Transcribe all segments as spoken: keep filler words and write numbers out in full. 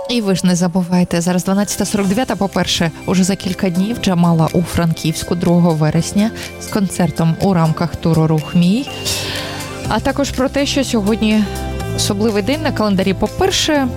І ви ж не забувайте, зараз дванадцята сорок дев'ять, по-перше, уже за кілька днів Джамала у Франківську другого вересня з концертом у рамках туру «Рух мій». А також про те, що сьогодні особливий день на календарі. По-перше,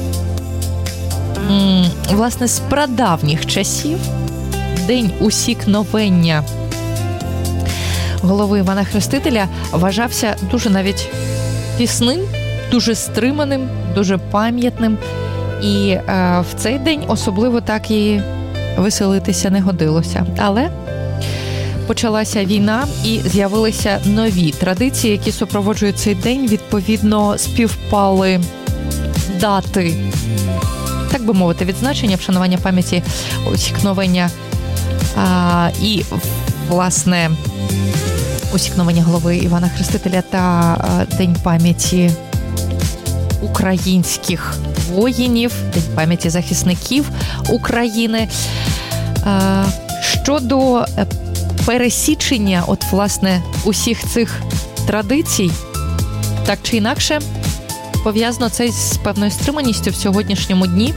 власне, з прадавніх часів день усікновення голови Івана Хрестителя вважався дуже навіть пісним, дуже стриманим, дуже пам'ятним. І е, в цей день особливо так і веселитися не годилося. Але почалася війна і з'явилися нові традиції, які супроводжують цей день. Відповідно, співпали дати, так би мовити, відзначення, вшанування пам'яті усікновення а, і, власне, усікновення голови Івана Хрестителя та а, День пам'яті українських воїнів, День пам'яті захисників України. А, щодо пересічення, от, власне, усіх цих традицій, так чи інакше, пов'язано це з певною стриманістю в сьогоднішньому дні.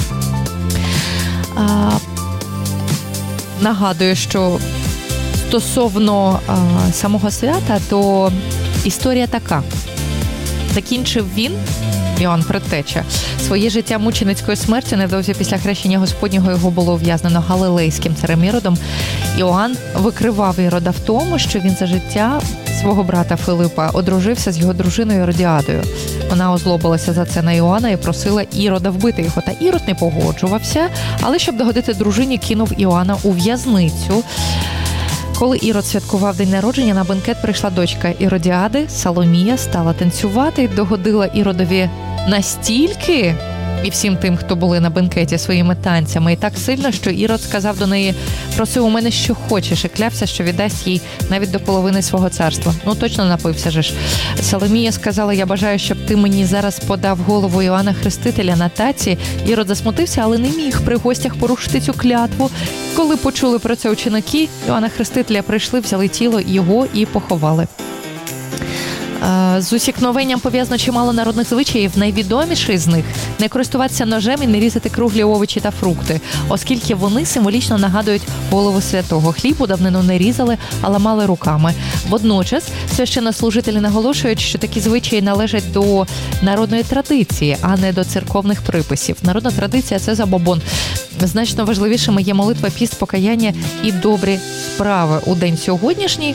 А, нагадую, що стосовно а, самого свята, то історія така. Закінчив він, Іоанн Предтеча, своє життя мученицькою смертю. Невдовзі після хрещення Господнього його було ув'язнено галилейським царем Іродом. Іоанн викривав Ірода в тому, що він за життя свого брата Филипа одружився з його дружиною Іродіадою. Вона озлобилася за це на Іоанна і просила Ірода вбити його. Та Ірод не погоджувався, але щоб догодити дружині, кинув Іоанна у в'язницю. Коли Ірод святкував день народження, на бенкет прийшла дочка Іродіади, Соломія, стала танцювати, догодила Іродові настільки, і всім тим, хто були на бенкеті, своїми танцями, і так сильно, що Ірод сказав до неї: проси у мене, що хочеш, і клявся, що віддасть їй навіть до половини свого царства. Ну, точно напився же ж. Соломія сказала: я бажаю, щоб ти мені зараз подав голову Іоанна Хрестителя на таці. Ірод засмутився, але не міг при гостях порушити цю клятву. Коли почули про це ученики Іоанна Хрестителя, прийшли, взяли тіло його і поховали. З усікновенням пов'язано чимало народних звичаїв. Найвідоміший з них – не користуватися ножем і не різати круглі овочі та фрукти, оскільки вони символічно нагадують голову святого. Хліб у давнину не різали, а ламали руками. Водночас священнослужителі наголошують, що такі звичаї належать до народної традиції, а не до церковних приписів. Народна традиція – це забобон. Значно важливішими є молитва, піст, покаяння і добрі справи у день сьогоднішній.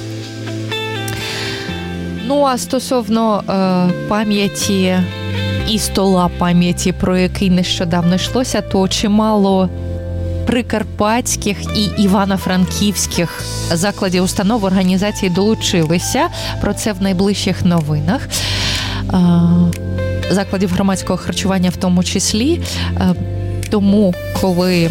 Ну, а стосовно е, пам'яті і стола пам'яті, про який нещодавно йшлося, то чимало прикарпатських і івано-франківських закладів, установ, організацій долучилися. Про це в найближчих новинах. Е, закладів громадського харчування в тому числі. Е, тому, коли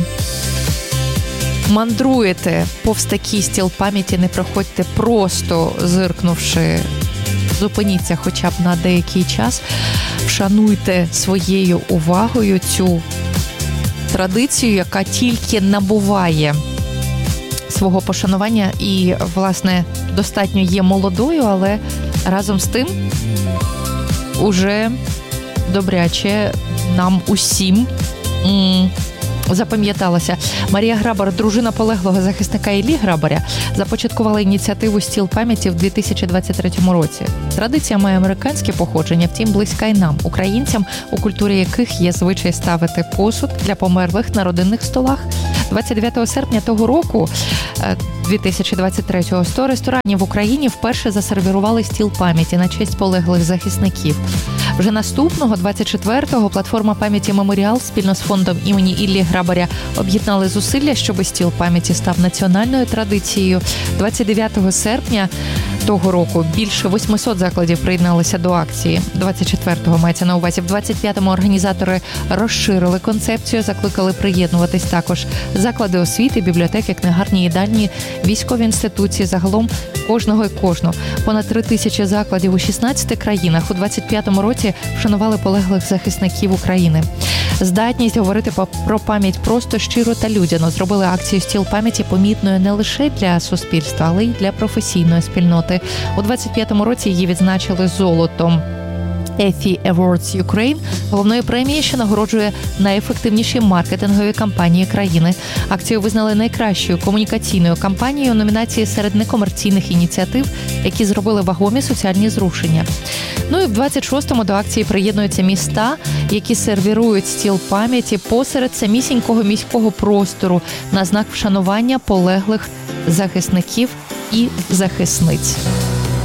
мандруєте повз такий стіл пам'яті, не проходьте просто зиркнувши. Зупиніться хоча б на деякий час, вшануйте своєю увагою цю традицію, яка тільки набуває свого пошанування і, власне, достатньо є молодою, але разом з тим уже добряче нам усім м- запам'яталася. Марія Грабар, дружина полеглого захисника Іллі Грабаря, започаткувала ініціативу «Стіл пам'яті» в дві тисячі двадцять третьому році. Традиція має американське походження, втім близька й нам, українцям, у культурі яких є звичай ставити посуд для померлих на родинних столах. двадцять дев'ятого серпня того року, дві тисячі двадцять третього, сто ресторанів в Україні вперше засервірували стіл пам'яті на честь полеглих захисників. Вже наступного, двадцять четвертого, платформа пам'яті «Меморіал» спільно з фондом імені Іллі Грабаря об'єднали зусилля, щоб стіл пам'яті став національною традицією. двадцять дев'ятого серпня того року більше восьмисот закладів приєдналися до акції. двадцять четвертого мається на увазі. В двадцять п'ятому організатори розширили концепцію, закликали приєднуватись також заклади освіти, бібліотеки, книгарні, їдальні, військові інституції, загалом кожного і кожну. Понад три тисячі закладів у шістнадцяти країнах у двадцять п'ятому році вшанували полеглих захисників України. Здатність говорити про пам'ять просто, щиро та людяно зробили акцію «Стіл пам'яті» помітною не лише для суспільства, але й для професійної спільноти. У двадцять п'ятому році її відзначили золотом Effie Awards Ukraine, головної премії, що нагороджує найефективніші маркетингові кампанії країни. Акцію визнали найкращою комунікаційною кампанією у номінації серед некомерційних ініціатив, які зробили вагомі соціальні зрушення. Ну і в двадцять шостому до акції приєднуються міста, які сервірують стіл пам'яті посеред самісінького міського простору на знак вшанування полеглих захисників і захисниць.